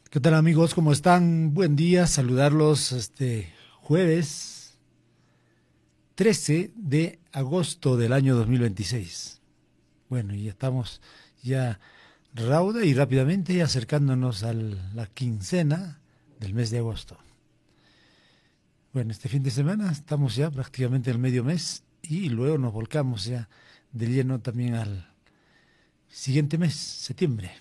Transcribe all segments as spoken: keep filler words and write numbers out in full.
¿Qué tal amigos? ¿Cómo están? Buen día, saludarlos este jueves trece de agosto del año dos mil veintiséis. Bueno, y ya estamos ya rauda y rápidamente acercándonos a la quincena del mes de agosto. Bueno, este fin de semana estamos ya prácticamente al medio mes y luego nos volcamos ya de lleno también al siguiente mes, septiembre.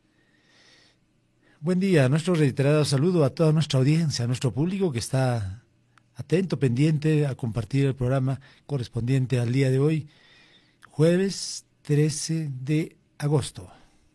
Buen día, nuestro reiterado saludo a toda nuestra audiencia, a nuestro público que está atento, pendiente a compartir el programa correspondiente al día de hoy, jueves trece de agosto.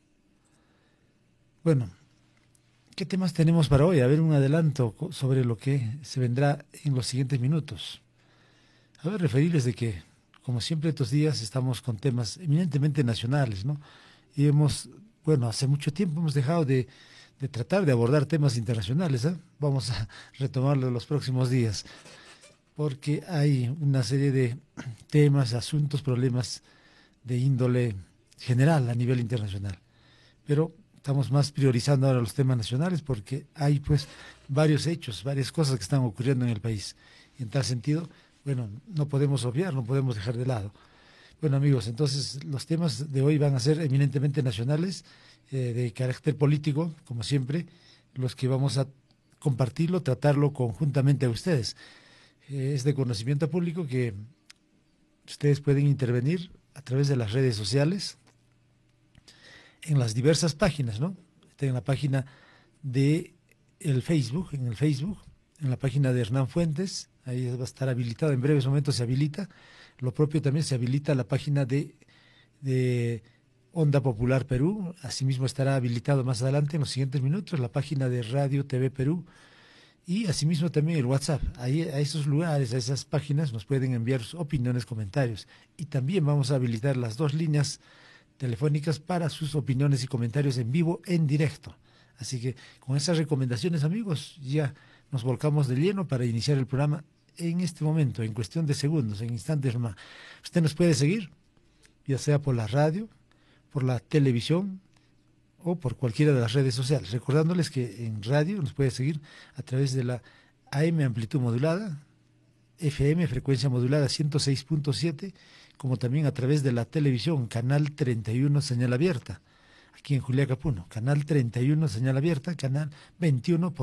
Bueno, ¿qué temas tenemos para hoy? A ver, un adelanto sobre lo que se vendrá en los siguientes minutos. A ver, referirles de que, como siempre estos días, estamos con temas eminentemente nacionales, ¿no? Y hemos, bueno, hace mucho tiempo hemos dejado de de tratar de abordar temas internacionales, ¿eh? Vamos a retomarlo en los próximos días, porque hay una serie de temas, asuntos, problemas de índole general a nivel internacional. Pero estamos más priorizando ahora los temas nacionales porque hay pues varios hechos, varias cosas que están ocurriendo en el país. Y en tal sentido, bueno, no podemos obviar, no podemos dejar de lado. Bueno amigos, entonces los temas de hoy van a ser eminentemente nacionales, eh, de carácter político, como siempre, los que vamos a compartirlo, tratarlo conjuntamente a ustedes. Eh, es de conocimiento público que ustedes pueden intervenir a través de las redes sociales, en las diversas páginas, ¿no? Está en la página de el Facebook, en el Facebook, en la página de Hernán Fuentes, ahí va a estar habilitado, en breves momentos se habilita. Lo propio también se habilita la página de, de Onda Popular Perú, asimismo estará habilitado más adelante en los siguientes minutos la página de Radio T V Perú y asimismo también el WhatsApp. Ahí a esos lugares, a esas páginas nos pueden enviar sus opiniones, comentarios y también vamos a habilitar las dos líneas telefónicas para sus opiniones y comentarios en vivo, en directo. Así que con esas recomendaciones amigos ya nos volcamos de lleno para iniciar el programa en este momento, en cuestión de segundos, en instantes más. Usted nos puede seguir, ya sea por la radio, por la televisión o por cualquiera de las redes sociales. Recordándoles que en radio nos puede seguir a través de la A M amplitud modulada, F M frecuencia modulada ciento seis punto siete, como también a través de la televisión, canal treinta y uno señal abierta, aquí en Juliaca Puno, canal treinta y uno señal abierta, canal veintiuno